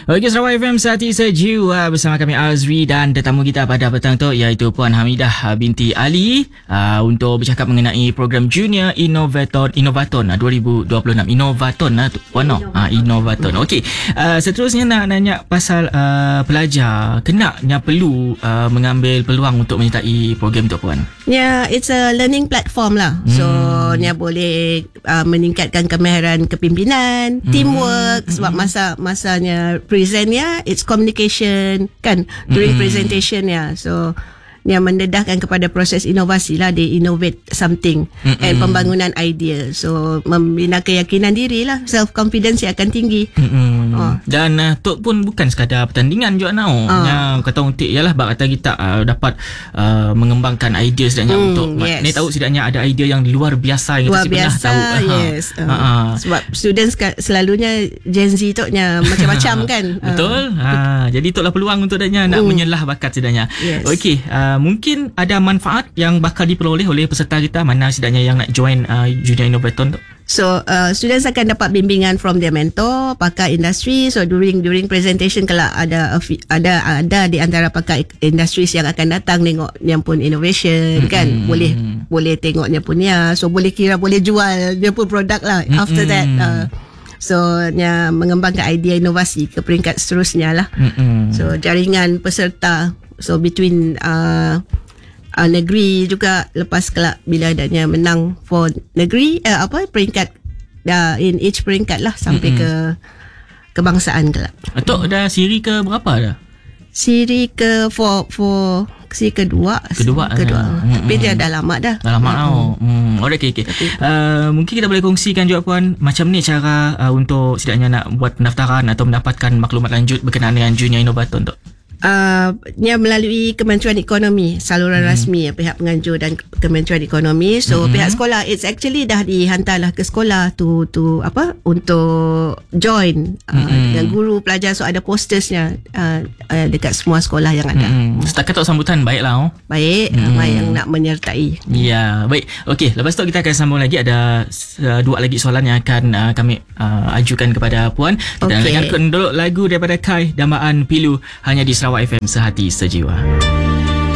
Okey, Sarawak FM Sehati Sejiwa bersama kami Azri dan tetamu kita pada petang tu iaitu Puan Hamidah binti Ali untuk bercakap mengenai program Junior Innovaton 2026. Innovaton Puan Innovaton. Okey, seterusnya nak nanya pasal pelajar kenaknya perlu mengambil peluang untuk menyertai program tu Puan. Yeah, it's a learning platform lah. So, nya boleh meningkatkan kemahiran kepimpinan, teamwork sebab masanya presentnya it's communication kan during presentation ya. So yang mendedahkan kepada proses inovasi lah, they innovate something and pembangunan idea. So membina keyakinan diri lah, self confidence yang akan tinggi. Dan tu pun bukan sekadar pertandingan juga yang kata untik ialah bab kata kita dapat mengembangkan idea sedangnya untuk ni tahu sedangnya ada idea yang luar biasa yang kita pernah tahu. Sebab students selalunya Gen Z tu nya macam-macam kan. Betul. Jadi itulah peluang untuk dia nak menyelah bakat sedangnya. Okey, mungkin ada manfaat yang bakal diperoleh oleh peserta kita mana sedangnya yang nak join Junior Innovaton tu. So students akan dapat bimbingan from their mentor, pakar industri. So during presentation kalau ada di antara pakar industri yang akan datang tengok yang pun innovation kan, boleh tengoknya punya. So boleh jual dia pun produk lah after that. So nya mengembangkan idea inovasi ke peringkat seterusnya lah. So jaringan peserta, so between negeri juga lepas kelak bila adanya menang for negeri peringkat in each peringkat lah sampai ke kebangsaan kelak. Atok dah siri ke berapa dah? Siri ke siri kedua. Tapi dia dah lama dah. Alright, okay. Mungkin kita boleh kongsikan juga Puan macam ni cara untuk setidaknya nak buat pendaftaran atau mendapatkan maklumat lanjut berkenaan dengan Junior Innovaton tu. Melalui Kementerian Ekonomi, saluran rasmi pihak penganjur dan Kementerian Ekonomi. So pihak sekolah it's actually dah dihantarlah ke sekolah untuk join dengan guru pelajar. So ada postersnya dekat semua sekolah yang ada. Setakat sambutan baiklah. Baik, ramai yang nak menyertai. Ya, baik. Okey, lepas tu kita akan sambung lagi, ada dua lagi soalan yang akan kami ajukan kepada Puan. Kita dengarkan dulu lagu daripada Kai, Dambaan Pilu hanya di Sarawak FM Sehati Sejiwa.